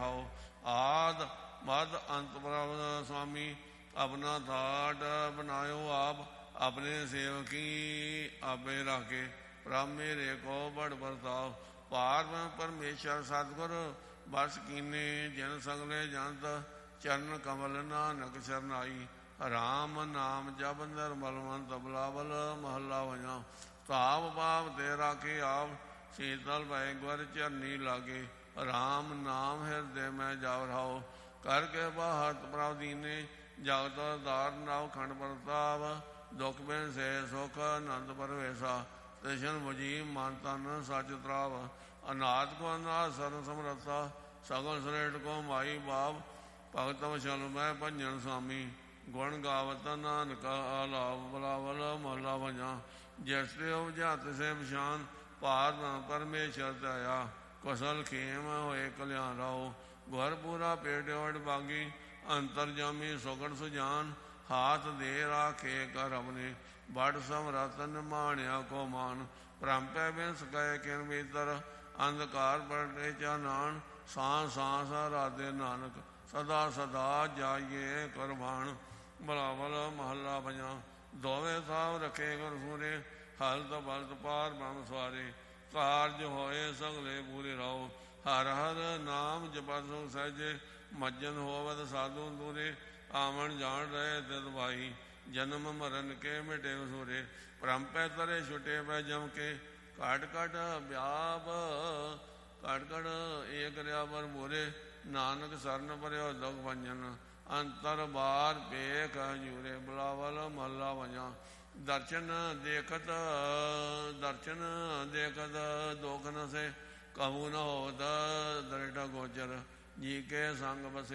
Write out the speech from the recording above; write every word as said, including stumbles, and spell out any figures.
ਰਹਾਓ। ਆਦ ਮਦ ਅੰਤ ਪ੍ਰਭ ਸੁਆਮੀ ਆਪਣਾ ਥਾਟ ਬਣਾਇਓ ਆਪ। ਆਪਣੇ ਸੇਵਕੀ ਆਪੇ ਰਾਖੇ ਪ੍ਰਭ ਮੇਰੇ ਕੋ ਬੜ ਵਰਤਾਓ। ਪਾਰ ਪਰਮੇਸ਼ਰ ਸਤਿਗੁਰ ਬਸ ਕੀਨੇ ਜਨ ਸਗਲੇ ਜੰਤ ਚਰਨ ਕਮਲ ਨਾਨਕ ਸ਼ਰਨਾਈ। ਰਾਮ ਨਾਮ ਜਪ ਨਿਰਮਲ ਮਨ ਬਲਾਵਲ ਮਹੱਲਾ ਵਜਾ। ਤਾਪ ਪਾਪ ਤੇ ਰਾਖੇ ਆਪ ਸੀਤਲ ਭੈ ਗੁਰ ਚਰਨੀ ਲਾਗੇ। ਰਾਮ ਨਾਮ ਹਿਰਦੇ ਮੈਂ ਜਾਵ ਰਹਾਓ। ਕਰਕੇ ਬਾਹਤ ਪ੍ਰਭ ਦੀਨੇ ਜਗਤ ਦਾਰ ਨਾਉ ਖੰਡ ਪ੍ਰਤਾਪ। ਦੁਖ ਬਿਨ ਸੇ ਸੁਖ ਆਨੰਦ ਪਰਵੇਸਾ। ਤ੍ਰਿਸ਼ਨ ਮੁਜੀ ਮਨ ਤਨ ਸਚ ਤਰਾਵ। ਅਨਾਥ ਕੋ ਅਨਾਥ ਸਰਨ ਸਮਰੱਥਾ। ਸਗਲ ਸ੍ਰੇਸ਼ਟ ਕੋ ਮਾਈ ਬਾਪ। ਭਗਤ ਵਛਲ ਮੈਂ ਭੰਜਨ ਸੁਆਮੀ। ਗੁਣ ਗਾਵਤ ਨਾਨਕ ਆਲਾਪ ਬਲਾਵਲ ਮਹਲਾ ਵਜਾ। ਜਿਸ ਤੇ ਉਪਜਾ ਤਿਸੇ ਪਛਾਨ ਭਾਰ ਪਰਮੇਸ਼ਰ ਧਿਆਇਆ। ਕੁਸਲ ਖੇਮ ਹੋਏ ਕਲਿਆਣ ਰਾਓ। ਗੁਰ ਪੂਰਾ ਪੇਟ ਵਡ ਬਾਗੀ ਅੰਤਰ ਜਾਮੀ ਸੁਗਣ ਸੁਜਾਨ। ਹਾਥ ਦੇ ਰਾਖੇ ਕਰ ਆਪਣੇ ਬੜ ਸਮਰਥ ਨਿਮਾਣਿਆ ਕੋ ਮਾਨ। ਭ੍ਰਮ ਪੈ ਬਿਨ ਸਕੈ ਕਿਨ ਭੀਤਰ ਅੰਧਕਾਰ ਪਰਟੇ ਚਾਨਾਨ। ਸਾਂ ਸਾਂਸ ਰਾਧੇ ਨਾਨਕ ਸਦਾ ਸਦਾ ਜਾਈਏ ਕੁਰਬਾਨ। ਬਲਾਵਲ ਮਹੱਲਾ ਪੰਜਾ। ਦੋਵੇਂ ਸਾਬ ਰੱਖੇ ਗੁਰ ਸੂਰੇ ਹਲਤ ਬਲਤ ਪਾਰ ਬ੍ਰਹਮ ਸਵਾਰੇ। ਕਾਰਜ ਹੋਏ ਸਗਲੇ ਪੂਰੇ ਰਾਓ। ਹਰ ਹਰ ਨਾਮ ਜਪਤ ਸੁਖ ਸਹਿਜੇ ਮੱਜਨ ਹੋਵਤ ਸਾਧੂ ਦੂਰੇ। ਆਵਣ ਜਾਣ ਰਹੇ ਤਿਤ ਭਾਈ ਜਨਮ ਮਰਨ ਕੇ ਮਿਟੇ ਸੂਰੇ। ਭ੍ਰਮ ਪੈ ਤਰੇ ਛੁਟੇ ਪੈ ਜਮ ਕੇ ਘਟ ਘਟ ਵਿਆਪ। ਘਟ ਘਟ ਏਕ ਰਿਆ ਪਰ ਮੋਰੇ ਨਾਨਕ ਸਰਨ ਭਰਿਓ ਦੁਖ ਭੰਜਨ। ਅੰਤਰ ਬਾਰ ਪੇਖ ਜੂਰੇ। ਬਲਾਵਲ ਮਹੱਲਾ ਵਜਾ। ਦਰਸ਼ਨ ਦੇਖਤ ਦਰਸ਼ਨ ਦੇਖਤ ਦੁਖ ਨ ਸੇ ਕਹੂ ਨ ਹੋਤ ਦ੍ਰਿੜ ਗੋਚਰ। ਜੀ ਕੇ ਸੰਗ ਬਸੇ